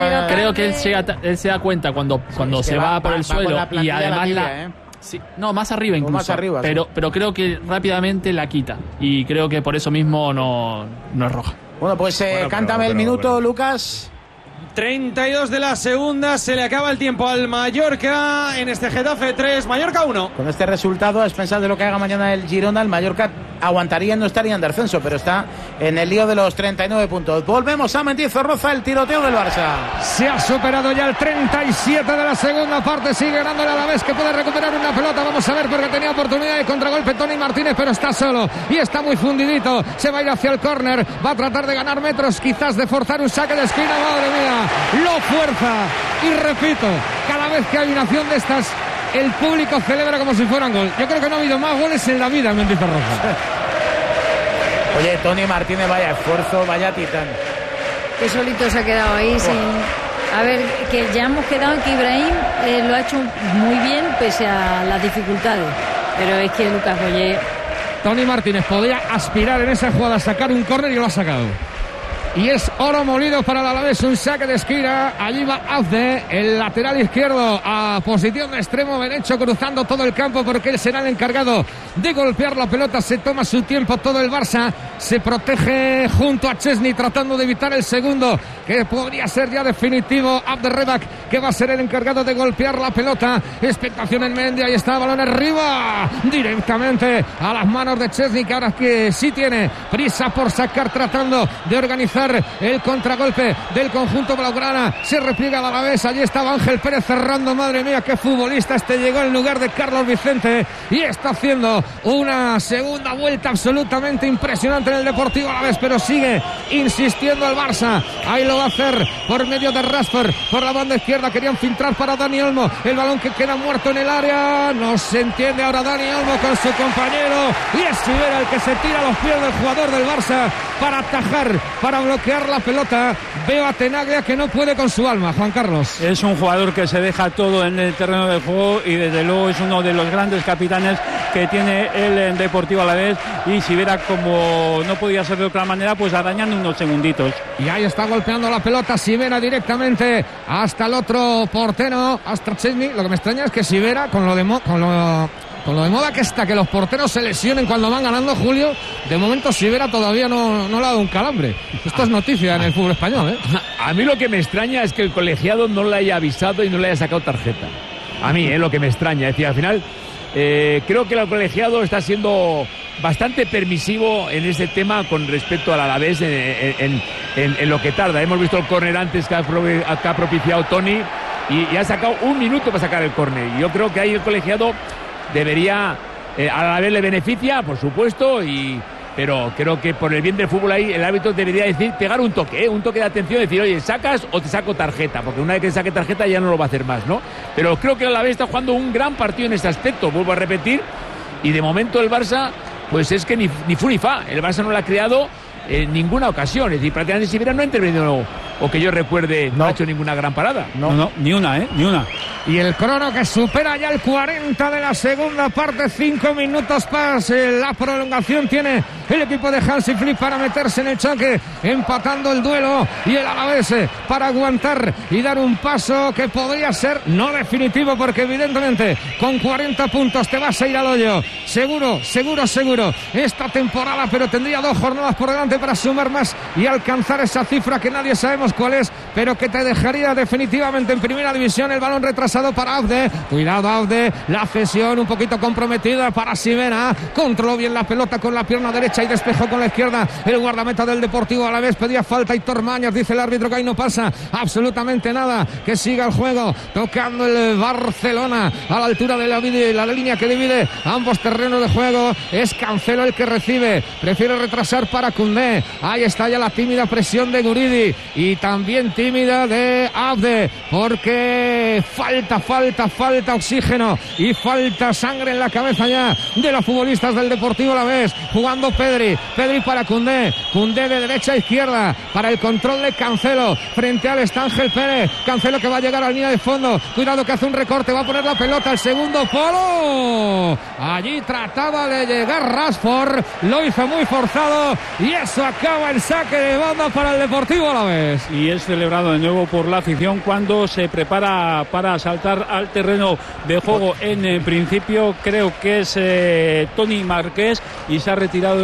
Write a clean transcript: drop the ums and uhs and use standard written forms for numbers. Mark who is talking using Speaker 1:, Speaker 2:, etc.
Speaker 1: Creo que él se da cuenta cuando se va por el suelo y además sí, no, más arriba incluso, más arriba, pero creo que rápidamente la quita y creo que por eso mismo no es roja.
Speaker 2: Bueno, pues cántame el minuto, Lucas.
Speaker 3: 32 de la segunda, se le acaba el tiempo al Mallorca en este Getafe 3, Mallorca 1.
Speaker 2: Con este resultado, a expensas de lo que haga mañana el Girona, el Mallorca aguantaría y no estaría en descenso, pero está en el lío de los 39 puntos. Volvemos a Mendizorroza, el tiroteo del Barça.
Speaker 4: Se ha superado ya el 37 de la segunda parte, sigue ganando el Alavés, que puede recuperar una pelota, vamos a ver, porque tenía oportunidad de contragolpe Tony Martínez, pero está solo y está muy fundidito, se va a ir hacia el córner, va a tratar de ganar metros, quizás de forzar un saque de esquina, madre mía. Lo fuerza y repito, cada vez que hay una acción de estas el público celebra como si fueran gol. Yo creo que no ha habido más goles en la vida en Mendizorroza.
Speaker 2: Oye, Tony Martínez, vaya esfuerzo, vaya titán.
Speaker 5: Que solito se ha quedado ahí sin... A ver, que ya hemos quedado en que Ibrahim lo ha hecho muy bien pese a las dificultades, pero es que Lucas Boyer...
Speaker 4: Tony Martínez podía aspirar en esa jugada a sacar un córner y lo ha sacado. Y es oro molido para el Alavés, un saque de esquina. Allí va Azde, el lateral izquierdo, a posición de extremo derecho, cruzando todo el campo, porque él será el encargado de golpear la pelota. Se toma su tiempo todo el Barça, se protege junto a Chesney, tratando de evitar el segundo, que podría ser ya definitivo. Abderredak, que va a ser el encargado de golpear la pelota. Expectación en Mendy, ahí está, balón arriba, directamente a las manos de Chesney, que ahora que sí tiene prisa por sacar, tratando de organizar el contragolpe del conjunto blaugrana. Se repliega a la Alavés, allí estaba Ángel Pérez cerrando, madre mía, qué futbolista este, llegó en lugar de Carlos Vicente y está haciendo una segunda vuelta absolutamente impresionante en el Deportivo Alavés, pero sigue insistiendo el Barça. Ahí lo va a hacer por medio de Rashford, por la banda izquierda, querían filtrar para Dani Olmo, el balón que queda muerto en el área, no se entiende ahora Dani Olmo con su compañero y es Sivera el que se tira a los pies del jugador del Barça para atajar, para bloquear la pelota. Veo a Tenaglia que no puede con su alma, Juan Carlos.
Speaker 6: Es un jugador que se deja todo en el terreno del juego y desde luego es uno de los grandes capitanes que tiene el Deportivo Alavés, y si viera como no podía ser de otra manera, pues arañando unos segunditos.
Speaker 4: Y ahí está golpeando la pelota Sivera directamente hasta el otro portero, hasta Chesney. Lo que me extraña es que Sivera, con lo de moda que está, que los porteros se lesionen cuando van ganando, Julio, de momento Sivera todavía no le ha dado un calambre. Esto es noticia en el fútbol español, ¿eh?
Speaker 7: A mí lo que me extraña es que el colegiado no le haya avisado y no le haya sacado tarjeta. A mí es lo que me extraña. Es decir, al final creo que el colegiado está siendo bastante permisivo en ese tema con respecto al Alavés en lo que tarda. Hemos visto el córner antes que ha propiciado Tony y ha sacado un minuto para sacar el córner. Y yo creo que ahí el colegiado debería, a la vez le beneficia, por supuesto, pero creo que por el bien del fútbol ahí el árbitro debería decir, pegar un toque de atención, decir, oye, ¿sacas o te saco tarjeta? Porque una vez que saque tarjeta ya no lo va a hacer más, ¿no? Pero creo que el Alavés está jugando un gran partido en este aspecto, vuelvo a repetir, y de momento el Barça, pues es que ni fu ni fa, el Barça no lo ha creado en ninguna ocasión, es decir, prácticamente Sivera no ha intervenido, o que yo recuerde, no ha hecho ninguna gran parada.
Speaker 6: No, ni una.
Speaker 4: Y el crono que supera ya el 40 de la segunda parte, 5 minutos más. La prolongación tiene el equipo de Hansi Flick para meterse en el choque, empatando el duelo, y el Alavés para aguantar y dar un paso que podría ser no definitivo, porque evidentemente con 40 puntos te vas a ir al hoyo. Seguro esta temporada, pero tendría 2 jornadas por delante para sumar más y alcanzar esa cifra que nadie sabemos cuál es, pero que te dejaría definitivamente en primera división. El balón retrasado para Abde, cuidado Abde, la cesión un poquito comprometida para Sivera, controló bien la pelota con la pierna derecha y despejó con la izquierda el guardameta del Deportivo Alavés. Pedía falta Aitor Mañas, dice el árbitro que ahí no pasa absolutamente nada, que siga el juego, tocando el Barcelona a la altura de la línea que divide ambos terrenos de juego. Es Cancelo el que recibe, prefiere retrasar para Koundé, ahí está ya la tímida presión de Guridi y también tímida de Abde, porque falta oxígeno y falta sangre en la cabeza ya de los futbolistas del Deportivo Alavés. Jugando Pedri para Koundé de derecha a izquierda para el control de Cancelo, frente al está Ángel Pérez, Cancelo que va a llegar a la línea de fondo, cuidado que hace un recorte, va a poner la pelota al segundo polo, allí trataba de llegar Rashford, lo hizo muy forzado y eso acaba el saque de banda para el Deportivo Alavés.
Speaker 6: Y es celebrado celebrado de nuevo por la afición cuando se prepara para saltar al terreno de juego. En principio creo que es Toni Marqués y se ha retirado